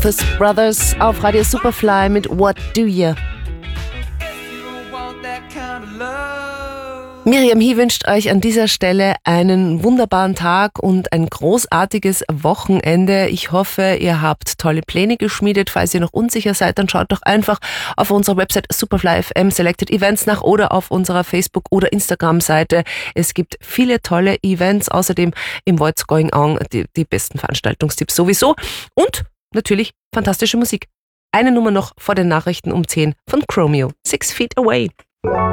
Mathis Brothers auf Radio Superfly mit What Do You? Miriam He wünscht euch an dieser Stelle einen wunderbaren Tag und ein großartiges Wochenende. Ich hoffe, ihr habt tolle Pläne geschmiedet. Falls ihr noch unsicher seid, dann schaut doch einfach auf unserer Website Superfly FM Selected Events nach oder auf unserer Facebook- oder Instagram-Seite. Es gibt viele tolle Events, außerdem im What's Going On die besten Veranstaltungstipps sowieso und natürlich fantastische Musik. Eine Nummer noch vor den Nachrichten um 10 von Chromeo, 6 Feet Away.